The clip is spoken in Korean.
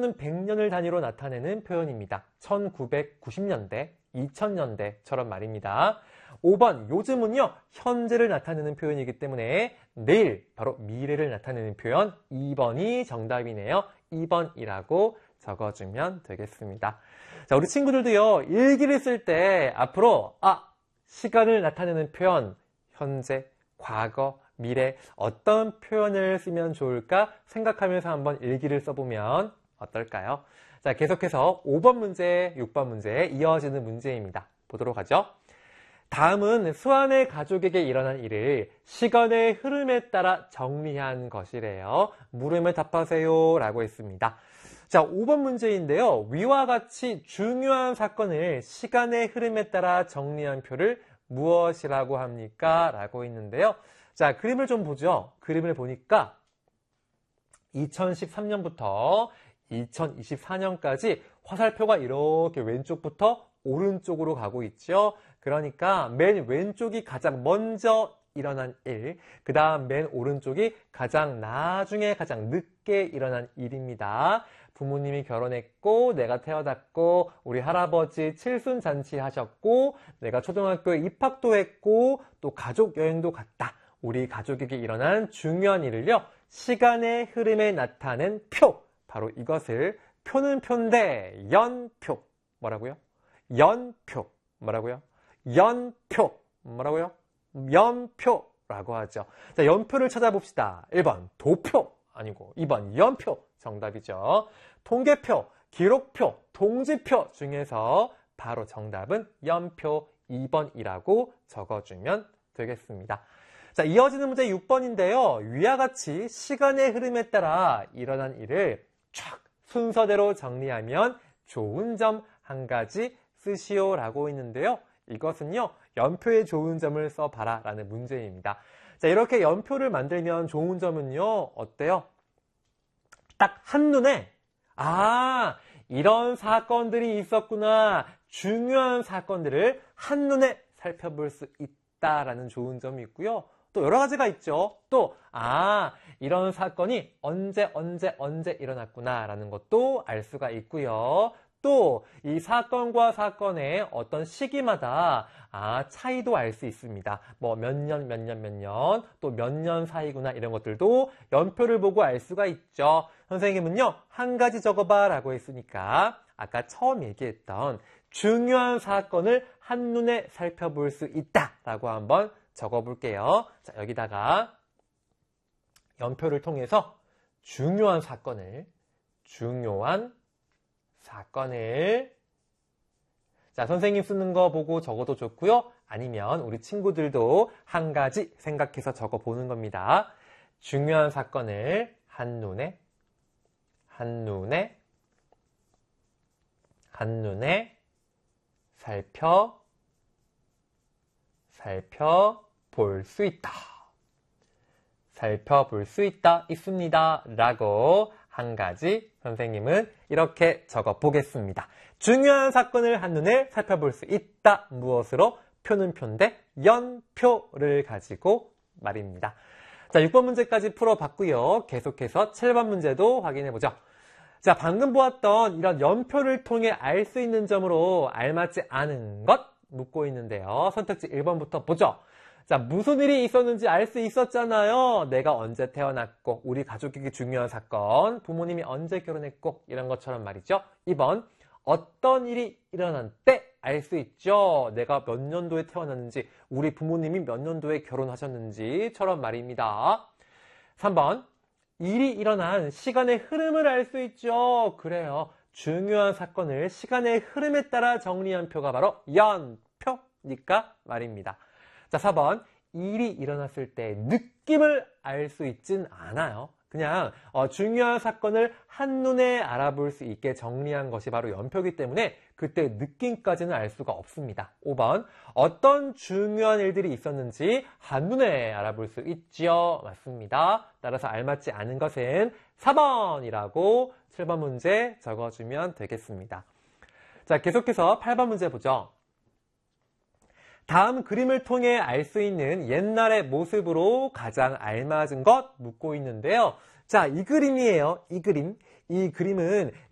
또는 100년을 단위로 나타내는 표현입니다. 1990년대, 2000년대처럼 말입니다. 5번, 요즘은요, 현재를 나타내는 표현이기 때문에 내일, 바로 미래를 나타내는 표현 2번이 정답이네요. 2번이라고 적어주면 되겠습니다. 자, 우리 친구들도요, 일기를 쓸 때 앞으로, 시간을 나타내는 표현, 현재, 과거, 미래, 어떤 표현을 쓰면 좋을까 생각하면서 한번 일기를 써보면 어떨까요? 자, 계속해서 5번 문제, 6번 문제 이어지는 문제입니다. 보도록 하죠. 다음은 수아네 가족에게 일어난 일을 시간의 흐름에 따라 정리한 것이래요. 물음에 답하세요 라고 했습니다. 자, 5번 문제인데요. 위와 같이 중요한 사건을 시간의 흐름에 따라 정리한 표를 무엇이라고 합니까? 라고 있는데요. 자, 그림을 좀 보죠. 그림을 보니까 2013년부터 2024년까지 화살표가 이렇게 왼쪽부터 오른쪽으로 가고 있죠. 그러니까 맨 왼쪽이 가장 먼저 일어난 일, 그 다음 맨 오른쪽이 가장 나중에 가장 늦게 일어난 일입니다. 부모님이 결혼했고, 내가 태어났고, 우리 할아버지 칠순잔치 하셨고, 내가 초등학교에 입학도 했고, 또 가족 여행도 갔다. 우리 가족에게 일어난 중요한 일을요, 시간의 흐름에 나타낸 표, 바로 이것을 표는 표인데 연표, 뭐라고요? 연표, 뭐라고요? 연표, 뭐라고요? 연표라고 하죠. 자, 연표를 찾아봅시다. 1번 도표 아니고 2번 연표 정답이죠. 통계표, 기록표, 동지표 중에서 바로 정답은 연표 2번이라고 적어주면 되겠습니다. 자, 이어지는 문제 6번인데요. 위와 같이 시간의 흐름에 따라 일어난 일을 쫙 순서대로 정리하면 좋은 점 한 가지 쓰시오라고 있는데요. 이것은요, 연표에 좋은 점을 써봐라 라는 문제입니다. 자, 이렇게 연표를 만들면 좋은 점은요, 어때요? 딱 한눈에, 이런 사건들이 있었구나, 중요한 사건들을 한눈에 살펴볼 수 있다라는 좋은 점이 있고요. 또 여러 가지가 있죠. 또, 이런 사건이 언제 일어났구나 라는 것도 알 수가 있고요. 또 이 사건과 사건의 어떤 시기마다 차이도 알 수 있습니다. 뭐 몇 년, 또 몇 년 사이구나 이런 것들도 연표를 보고 알 수가 있죠. 선생님은요, 한 가지 적어봐 라고 했으니까 아까 처음 얘기했던 중요한 사건을 한눈에 살펴볼 수 있다 라고 한번 적어볼게요. 자, 여기다가 연표를 통해서 중요한 사건을 자, 선생님 쓰는 거 보고 적어도 좋고요. 아니면 우리 친구들도 한 가지 생각해서 적어보는 겁니다. 중요한 사건을 한눈에 살펴볼 수 있다. 있습니다. 라고 한 가지 선생님은 이렇게 적어 보겠습니다. 중요한 사건을 한눈에 살펴볼 수 있다. 무엇으로? 표는 표인데 연표를 가지고 말입니다. 자, 6번 문제까지 풀어봤고요. 계속해서 7번 문제도 확인해보죠. 자, 방금 보았던 이런 연표를 통해 알 수 있는 점으로 알맞지 않은 것 묻고 있는데요. 선택지 1번부터 보죠. 자, 무슨 일이 있었는지 알 수 있었잖아요. 내가 언제 태어났고, 우리 가족에게 중요한 사건, 부모님이 언제 결혼했고, 이런 것처럼 말이죠. 2번, 어떤 일이 일어난 때 알 수 있죠. 내가 몇 년도에 태어났는지, 우리 부모님이 몇 년도에 결혼하셨는지처럼 말입니다. 3번, 일이 일어난 시간의 흐름을 알 수 있죠. 그래요. 중요한 사건을 시간의 흐름에 따라 정리한 표가 바로 연표니까 말입니다. 자, 4번, 일이 일어났을 때 느낌을 알 수 있진 않아요. 그냥 중요한 사건을 한눈에 알아볼 수 있게 정리한 것이 바로 연표이기 때문에 그때 느낌까지는 알 수가 없습니다. 5번, 어떤 중요한 일들이 있었는지 한눈에 알아볼 수 있죠. 맞습니다. 따라서 알맞지 않은 것은 4번이라고 7번 문제 적어주면 되겠습니다. 자, 계속해서 8번 문제 보죠. 다음 그림을 통해 알 수 있는 옛날의 모습으로 가장 알맞은 것 묻고 있는데요. 자, 이 그림이에요. 이 그림은